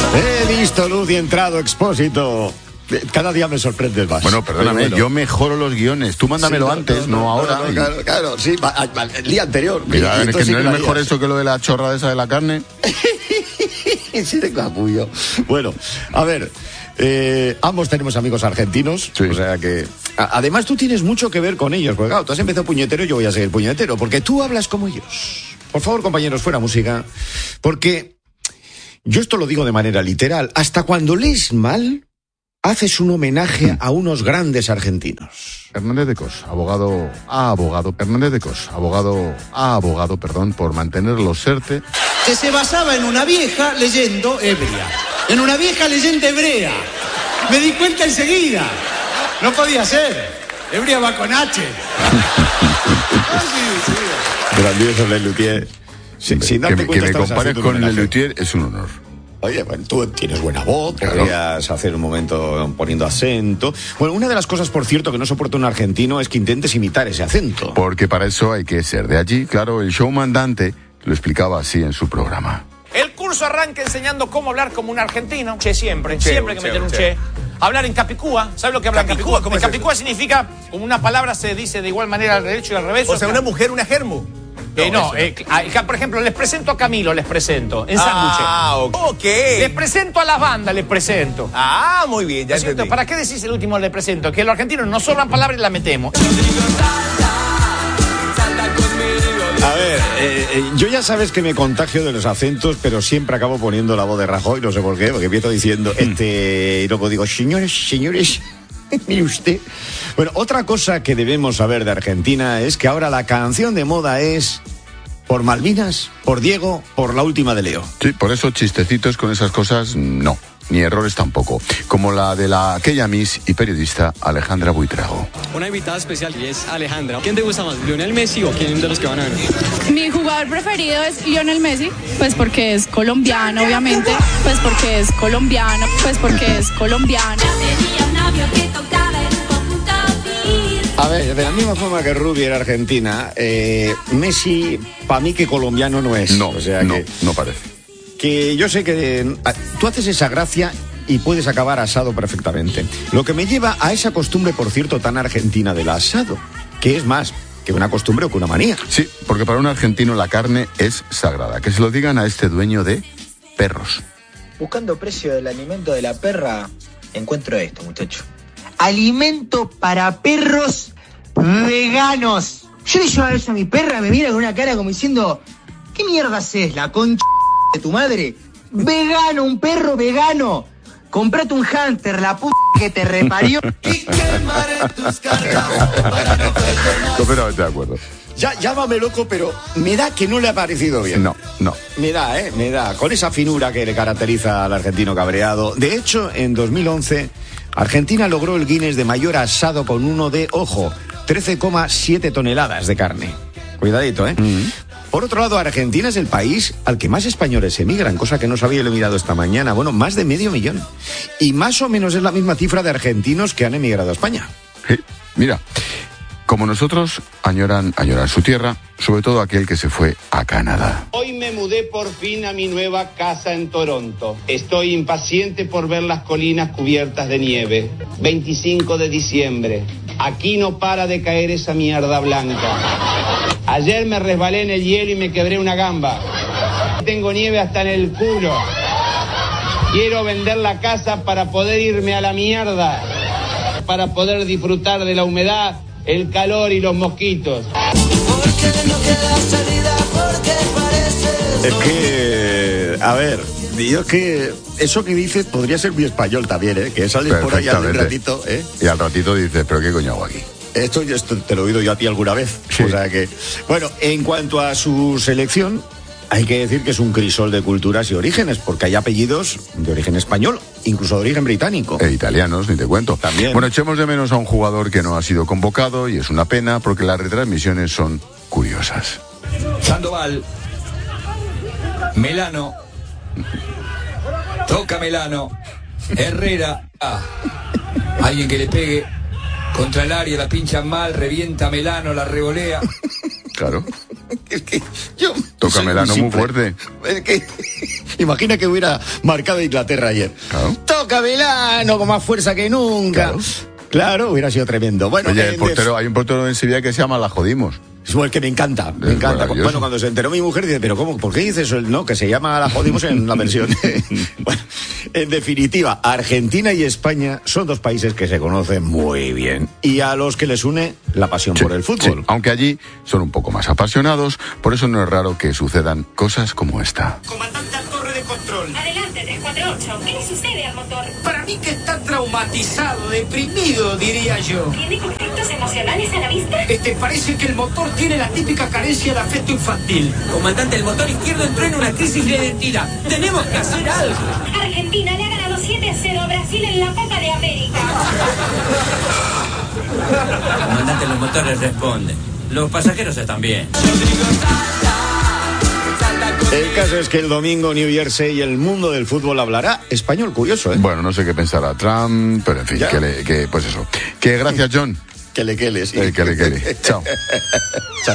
He visto luz y entrado, Expósito. Cada día me sorprendes más. Bueno, perdóname, bueno. Yo mejoro los guiones. Tú mándamelo antes, no ahora. Claro, sí, el día anterior. Mira, es que no es mejor eso que lo de la chorra esa de la carne. Sí, de capullo. Bueno, a ver, ambos tenemos amigos argentinos, sí. O sea que... Además, tú tienes mucho que ver con ellos, porque claro, tú has empezado puñetero y yo voy a seguir puñetero, porque tú hablas como ellos. Por favor, compañeros, fuera música, porque yo esto lo digo de manera literal. Hasta cuando lees mal, haces un homenaje a unos grandes argentinos. Hernández de Cos, abogado, Hernández de Cos, abogado, por mantener los SERTE. Que se basaba en una vieja leyenda hebrea. En una vieja leyenda hebrea. Me di cuenta enseguida. No podía ser. Hebrea va con H. Grandioso Lelutier. Que me compares con Lelutier es un honor. Oye, bueno, tú tienes buena voz, podrías hacer un momento poniendo acento. Bueno, una de las cosas, por cierto, que no soporta un argentino es que intentes imitar ese acento. Porque para eso hay que ser de allí. Claro, el showman Dante lo explicaba así en su programa. El curso arranca enseñando cómo hablar como un argentino. Siempre hay que meter un che. Hablar en capicúa. ¿Sabes lo que habla en capicúa? En capicúa significa, como una palabra se dice de igual manera al derecho y al revés. O sea, una mujer, una germu. Por ejemplo, les presento a Camilo, en sándwich. Ok. Les presento a la banda, les presento. Muy bien, ya entendí. ¿Para qué decís el último les presento? Que los argentinos nos sobran palabras y las metemos. A ver, yo ya sabes que me contagio de los acentos, pero siempre acabo poniendo la voz de Rajoy, no sé por qué, porque empiezo diciendo, y luego digo, señores, mire usted. Bueno, otra cosa que debemos saber de Argentina es que ahora la canción de moda es por Malvinas, por Diego, por la última de Leo. Sí, por eso chistecitos con esas cosas, no. Ni errores tampoco, como la de aquella Miss y periodista Alejandra Buitrago. Una invitada especial y es Alejandra. ¿Quién te gusta más, Lionel Messi o quién de los que van a venir? Mi jugador preferido es Lionel Messi, pues porque es colombiano, obviamente, pues porque es colombiano. A ver, de la misma forma que Rubí era argentina, Messi, para mí que colombiano no es. No, o sea no parece. Que yo sé que tú haces esa gracia y puedes acabar asado perfectamente. Lo que me lleva a esa costumbre, por cierto, tan argentina del asado, que es más que una costumbre o que una manía. Sí, porque para un argentino la carne es sagrada. Que se lo digan a este dueño de perros. Buscando precio del alimento de la perra, encuentro esto, muchacho. Alimento para perros veganos. Yo le llevo eso a mi perra, me mira con una cara como diciendo, ¿qué mierda haces, la concha de tu madre? Vegano, un perro vegano. Comprate un hámster, la puta que te reparió. Y quemaré tus cargas. Completamente de acuerdo. Ya, llámame loco, pero me da que no le ha parecido bien. No. Me da, con esa finura que le caracteriza al argentino cabreado. De hecho, en 2011, Argentina logró el Guinness de mayor asado con uno de, ojo, 13,7 toneladas de carne. Cuidadito, ¿eh? Por otro lado, Argentina es el país al que más españoles emigran, cosa que no sabía, lo he mirado esta mañana. Bueno, más de 500,000. Y más o menos es la misma cifra de argentinos que han emigrado a España. Mira, como nosotros, añoran su tierra, sobre todo aquel que se fue a Canadá. Hoy me mudé por fin a mi nueva casa en Toronto. Estoy impaciente por ver las colinas cubiertas de nieve. 25 de diciembre. Aquí no para de caer esa mierda blanca. Ayer me resbalé en el hielo y me quebré una gamba. Tengo nieve hasta en el culo. Quiero vender la casa para poder irme a la mierda. Para poder disfrutar de la humedad, el calor y los mosquitos. Es que, a ver, yo es que eso que dices podría ser muy español también, ¿eh? Que sales por ahí al ratito, ¿eh? Y al ratito dices, ¿pero qué coño hago aquí? Esto te lo he oído yo a ti alguna vez. Sí. O sea que, bueno, en cuanto a su selección, hay que decir que es un crisol de culturas y orígenes, porque hay apellidos de origen español, incluso de origen británico. E italianos, ni te cuento. También. Bueno, echemos de menos a un jugador que no ha sido convocado y es una pena porque las retransmisiones son curiosas. Sandoval, Melano, toca Melano, Herrera, alguien que le pegue contra el área, la pincha mal, revienta Melano, la revolea. Claro. Es que yo... Tócame el ano muy fuerte. Es que, imagina que hubiera marcado Inglaterra ayer. Claro. Tócame el ano con más fuerza que nunca. Claro, hubiera sido tremendo. Bueno, oye, hay un portero en Sevilla que se llama La Jodimos. Es el que me encanta, me encanta. Bueno, cuando se enteró mi mujer, dice, pero ¿cómo? ¿Por qué dices eso? No, que se llama La Jodimos en la versión. Bueno, en definitiva, Argentina y España son dos países que se conocen muy bien y a los que les une la pasión por el fútbol. Sí, aunque allí son un poco más apasionados, por eso no es raro que sucedan cosas como esta. Comandante a torre de control. Adelante, 348. ¿Qué le sucede al motor? Para mí que está traumatizado, deprimido, diría yo. ¿Tiene conflictos emocionales a la vista? Parece que el motor tiene la típica carencia de afecto infantil. Comandante, el motor izquierdo entró en una crisis de identidad. Tenemos que hacer algo. Argentina le ha ganado 7-0 a Brasil en la Copa de América. Comandante, los motores responden. Los pasajeros están bien. El caso es que el domingo New Jersey y el mundo del fútbol hablará español, curioso, ¿eh? Bueno, no sé qué pensará Trump, pero en fin, pues eso. Que gracias, John. Que le quele, sí. Que le quele. Chao. Chao.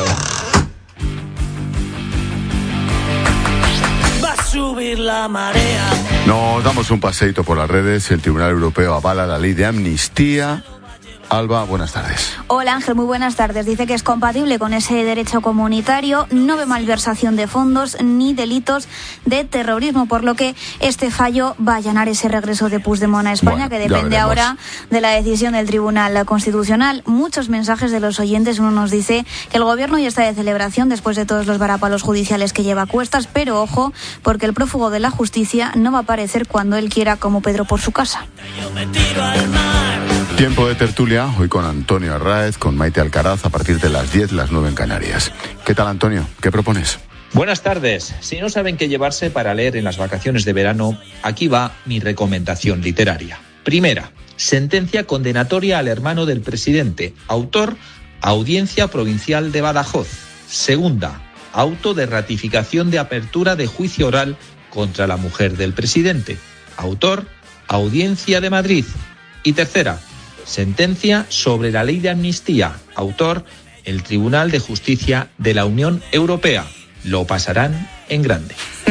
Va a subir la marea. Nos damos un paseíto por las redes. El Tribunal Europeo avala la ley de amnistía. Alba, buenas tardes. Hola Ángel, muy buenas tardes. Dice que es compatible con ese derecho comunitario, no ve malversación de fondos ni delitos de terrorismo, por lo que este fallo va a allanar ese regreso de Puigdemont a España, que depende ahora de la decisión del Tribunal Constitucional. Muchos mensajes de los oyentes. Uno nos dice que el gobierno ya está de celebración después de todos los varapalos judiciales que lleva a cuestas, pero ojo, porque el prófugo de la justicia no va a aparecer cuando él quiera, como Pedro por su casa. Yo me tiro al mar. Tiempo de tertulia, hoy con Antonio Arráez, con Maite Alcaraz, a partir de las 10, las 9 en Canarias. ¿Qué tal, Antonio? ¿Qué propones? Buenas tardes. Si no saben qué llevarse para leer en las vacaciones de verano, aquí va mi recomendación literaria. Primera, sentencia condenatoria al hermano del presidente. Autor, Audiencia Provincial de Badajoz. Segunda, auto de ratificación de apertura de juicio oral contra la mujer del presidente. Autor, Audiencia de Madrid. Y tercera, sentencia sobre la ley de amnistía. Autor, el Tribunal de Justicia de la Unión Europea. Lo pasarán en grande.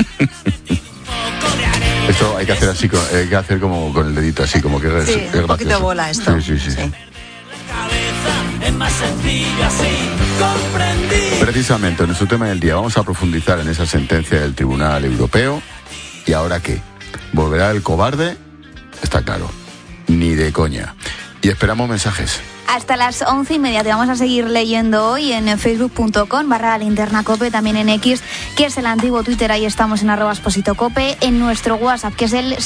Esto hay que hacer así, hay que hacer como con el dedito así, como que es, sí, es un poquito de bola esto. Sí. Precisamente, en nuestro tema del día, vamos a profundizar en esa sentencia del Tribunal Europeo. ¿Y ahora qué? ¿Volverá el cobarde? Está claro. Ni de coña. Y esperamos mensajes. Hasta las 11:30 te vamos a seguir leyendo hoy en facebook.com/linternacope, también en X, que es el antiguo Twitter, ahí estamos en @expositocope, en nuestro WhatsApp, que es el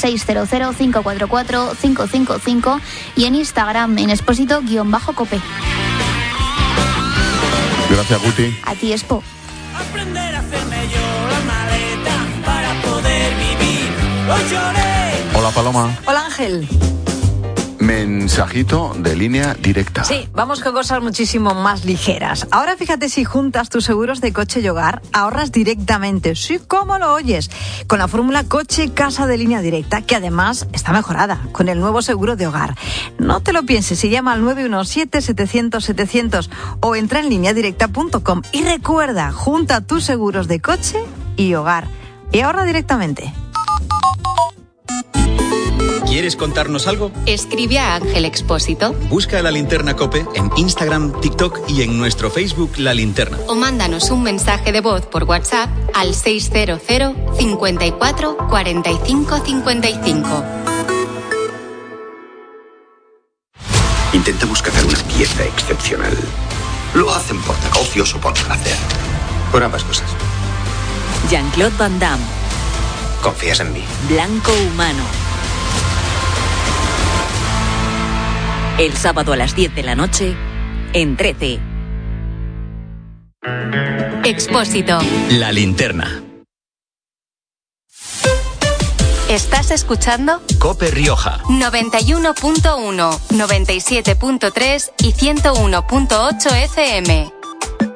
600-544-555, y en Instagram, en exposito_cope. Gracias, Guti. A ti, Expo. Aprender a hacerme yo la maleta para poder vivir. Hoy lloré. Hola, Paloma. Hola, Ángel. Mensajito de línea directa. Sí, vamos con cosas muchísimo más ligeras. Ahora fíjate, si juntas tus seguros de coche y hogar, ahorras directamente. Sí, ¿cómo lo oyes? Con la fórmula coche-casa de línea directa, que además está mejorada con el nuevo seguro de hogar. No te lo pienses, y llama al 917-700-700 o entra en lineadirecta.com y recuerda, junta tus seguros de coche y hogar y ahorra directamente. ¿Quieres contarnos algo? Escribe a Ángel Expósito. Busca La Linterna COPE en Instagram, TikTok y en nuestro Facebook La Linterna. O mándanos un mensaje de voz por WhatsApp al 600 54 45 55. Intentamos cazar una pieza excepcional. Lo hacen por negocios o por placer. Por ambas cosas. Jean-Claude Van Damme. ¿Confías en mí? Blanco Humano. El sábado a las 10 de la noche, en 13. Expósito. La Linterna. ¿Estás escuchando? COPE Rioja. 91.1, 97.3 y 101.8 FM.